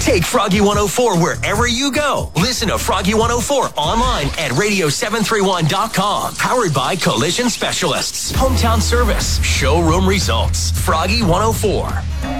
Take Froggy 104 wherever you go. Listen to Froggy 104 online at radio731.com. Powered by Collision Specialists. Hometown service. Showroom results. Froggy 104.